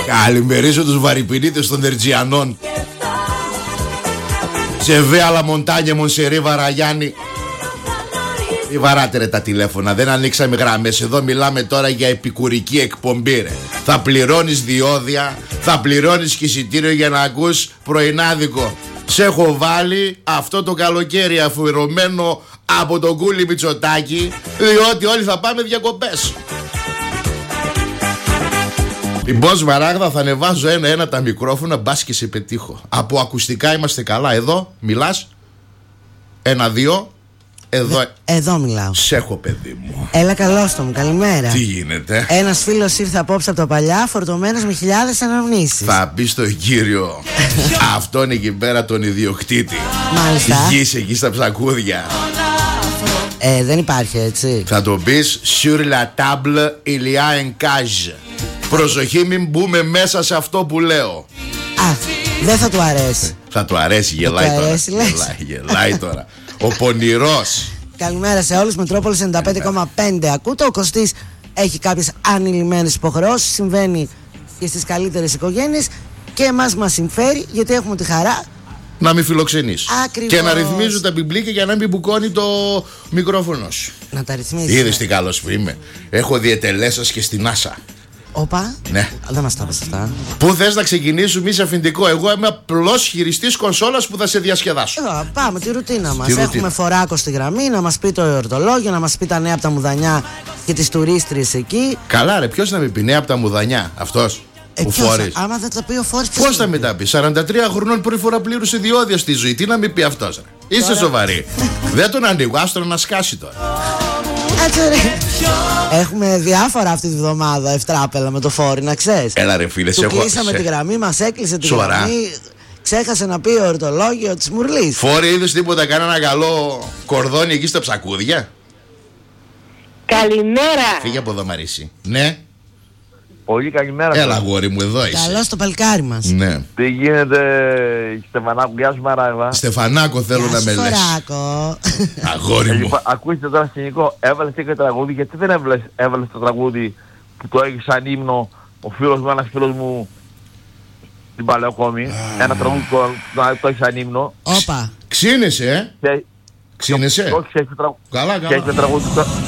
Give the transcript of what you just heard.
Καλημερίζω τους βαρυπινίτες των Ερτζιανών. Σε Βέαλα Μοντάνια Μονσερί Βαραγιάννη. Μη βαράτε ρε τα τηλέφωνα, δεν ανοίξαμε γραμμές. Εδώ μιλάμε τώρα για επικουρική εκπομπή ρε. Θα πληρώνεις διόδια, θα πληρώνεις και εισιτήριο για να ακούς πρωινάδικο. Σε έχω βάλει αυτό το καλοκαίρι αφιερωμένο από τον Κούλι Μητσοτάκη, διότι όλοι θα πάμε διακοπές. Λοιπόν Σμαράγδα, θα ανεβάζω ένα-ένα τα μικρόφωνα, μπας και σε πετύχω. Από ακουστικά είμαστε καλά. Εδώ μιλάς. 1-2. Εδώ μιλάω. Σ' έχω παιδί μου. Έλα καλώς το μου, καλημέρα. Τι γίνεται? Ένας φίλος ήρθε απόψε από τα παλιά, φορτωμένος με χιλιάδες αναμνήσεις. Θα πει στον κύριο αυτόν εκεί πέρα τον ιδιοκτήτη. Μάλιστα. Γης εκεί στα ψακούδια. Δεν υπάρχει έτσι. Θα το πεις sur la table il y a un cage. Προσοχή, μην μπούμε μέσα σε αυτό που λέω. Α, δεν θα του αρέσει. Θα του αρέσει, γελάει του τώρα. αρέσει, Γελάει τώρα. Ο πονηρός. Καλημέρα σε όλους. Μετρόπολης 95,5 ακούτε. Ο Κωστής έχει κάποιες ανηλυμένες υποχρεώσεις. Συμβαίνει και στις καλύτερες οικογένειες. Και εμάς μας συμφέρει, γιατί έχουμε τη χαρά να μην φιλοξενείς. Ακριβώς. Και να ρυθμίζουν τα πιμπλίκια για να μην μπουκώνει το μικρόφωνο σου. Να τα ρυθμίζεις. Είδες τι καλός που είμαι. Έχω διετελέσας και στην Άσα. Όπα. Ναι. Δεν μας τα πες αυτά. Πού θες να ξεκινήσουμε, είσαι αφεντικό? Εγώ είμαι απλός χειριστής κονσόλας που θα σε διασκεδάσω. Πάμε τη ρουτίνα μας. Έχουμε Φοράκο στη γραμμή να μας πει το εορτολόγιο, να μας πει τα νέα από τα Μουδανιά και τις τουρίστριες εκεί. Καλά ρε, ποιος να με πει νέα από τα Μουδανιά? Αυτός που Φόρης. Άμα δεν τα πει ο Φόρης, πώς θα με τα πει? 43 χρονών πρώτη φορά πλήρωσε διόδια στη ζωή. Τι να με πει αυτός ρε? Είσαι σοβαρή? Δεν τον ανοίγω, άστρο να σκάσει τώρα. Έχουμε διάφορα αυτή τη βδομάδα ευτράπελα με το Φόρη, να ξέρεις. Έλα ρε φίλε, του κλείσαμε τη γραμμή, μας έκλεισε τη γραμμή. Ξέχασε να πει ο εορτολόγιο της Μουρλής. Φόρη, είδες τίποτα, κανένα καλό κορδόνι εκεί στα ψακούδια? Καλημέρα. Φύγε από εδώ Μαρίση. Ναι. Πολύ καλημέρα. Έλα αγόρι μου, εδώ είσαι. Καλώς το παλικάρι μας. Ναι. Τι γίνεται Στεφανάκο? Γεια σου Μαράγδα. Στεφανάκο θέλω να με λες. Αγόρι μου. Ακούστε τώρα σκηνικό. Έβαλες και τραγούδι. Γιατί δεν έβαλες το τραγούδι που το έχει σαν ύμνο ο φίλος μου, ένας φίλος μου στην Παλαιοκόμη? Ένα τραγούδι που το έχει σαν ύμνο. Όπα. Ξύνεσαι, Ξύνεσαι. Όχι, καλά. Και έχει το τραγούδι